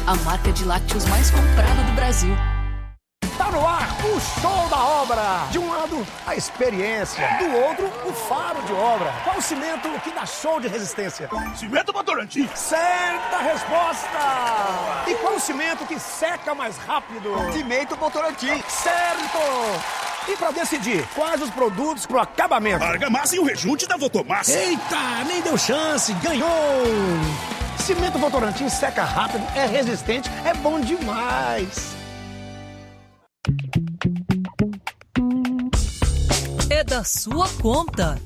a marca de lácteos mais comprada do Brasil. Tá no ar o show da obra. De um lado, a experiência. Do outro, o faro de obra. Qual o cimento que dá show de resistência? Cimento Votorantim. Certa resposta! E qual o cimento que seca mais rápido? Cimento Votorantim. Certo! E pra decidir quais os produtos pro acabamento? Argamassa e o rejunte da Votomassa. Eita, nem deu chance, ganhou! Cimento Votorantim seca rápido, é resistente, é bom demais! É da sua conta.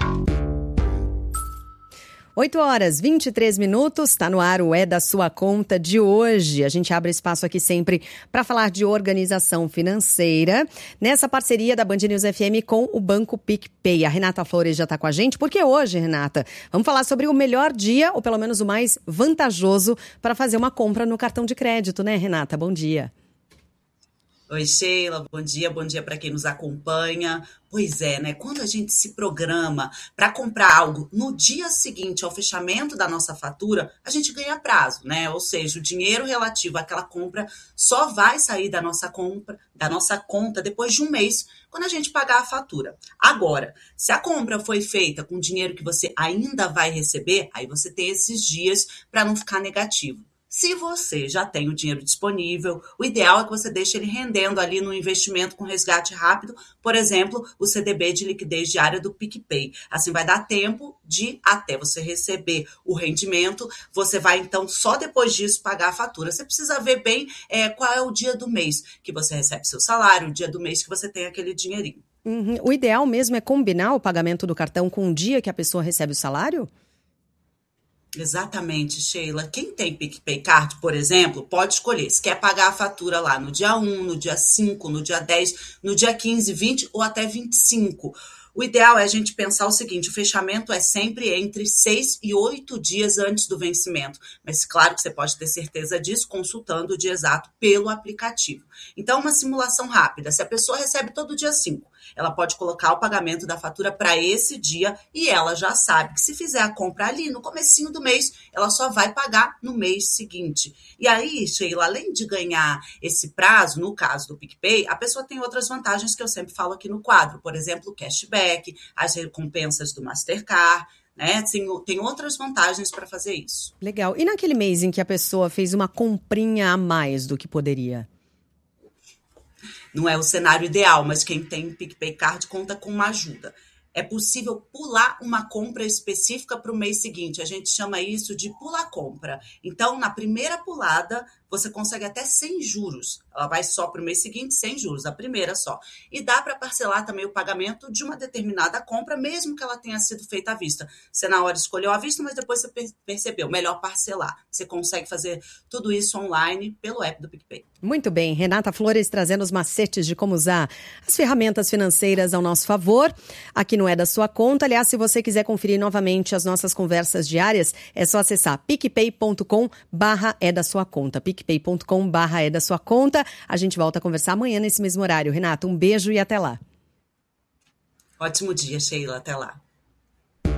8h23, está no ar o É da Sua Conta de hoje. A gente abre espaço aqui sempre para falar de organização financeira, nessa parceria da Band News FM com o Banco PicPay. A Renata Flores já está com a gente, porque hoje, Renata, vamos falar sobre o melhor dia, ou pelo menos o mais vantajoso, para fazer uma compra no cartão de crédito, né, Renata? Bom dia. Oi, Sheila, bom dia para quem nos acompanha. Pois é, né? Quando a gente se programa para comprar algo no dia seguinte ao fechamento da nossa fatura, a gente ganha prazo, né? Ou seja, o dinheiro relativo àquela compra só vai sair da nossa conta depois de um mês, quando a gente pagar a fatura. Agora, se a compra foi feita com dinheiro que você ainda vai receber, aí você tem esses dias para não ficar negativo. Se você já tem o dinheiro disponível, o ideal é que você deixe ele rendendo ali no investimento com resgate rápido, por exemplo, o CDB de liquidez diária do PicPay. Assim vai dar tempo de, até você receber o rendimento, você vai então só depois disso pagar a fatura. Você precisa ver bem qual é o dia do mês que você recebe seu salário, o dia do mês que você tem aquele dinheirinho. O ideal mesmo é combinar o pagamento do cartão com o dia que a pessoa recebe o salário? Exatamente, Sheila. Quem tem PicPay Card, por exemplo, pode escolher se quer pagar a fatura lá no dia 1, no dia 5, no dia 10, no dia 15, 20 ou até 25. O ideal é a gente pensar o seguinte, o fechamento é sempre entre 6 e 8 dias antes do vencimento. Mas claro que você pode ter certeza disso consultando o dia exato pelo aplicativo. Então, uma simulação rápida. Se a pessoa recebe todo dia 5, ela pode colocar o pagamento da fatura para esse dia e ela já sabe que se fizer a compra ali no comecinho do mês, ela só vai pagar no mês seguinte. E aí, Sheila, além de ganhar esse prazo, no caso do PicPay, a pessoa tem outras vantagens que eu sempre falo aqui no quadro. Por exemplo, o cashback, as recompensas do Mastercard, né? Tem outras vantagens para fazer isso. Legal. E naquele mês em que a pessoa fez uma comprinha a mais do que poderia? Não é o cenário ideal, mas quem tem PicPay Card conta com uma ajuda. É possível pular uma compra específica para o mês seguinte. A gente chama isso de pular compra. Então, na primeira pulada, você consegue até sem juros. Ela vai só para o mês seguinte, sem juros, a primeira só. E dá para parcelar também o pagamento de uma determinada compra, mesmo que ela tenha sido feita à vista. Você na hora escolheu à vista, mas depois você percebeu, melhor parcelar. Você consegue fazer tudo isso online pelo app do PicPay. Muito bem, Renata Flores trazendo os macetes de como usar as ferramentas financeiras ao nosso favor. Aqui no É da Sua Conta. Aliás, se você quiser conferir novamente as nossas conversas diárias, é só acessar picpay.com/é da sua conta. picpay.com/é da sua conta. A gente volta a conversar amanhã nesse mesmo horário. Renata, um beijo e até lá. Ótimo dia, Sheila. Até lá.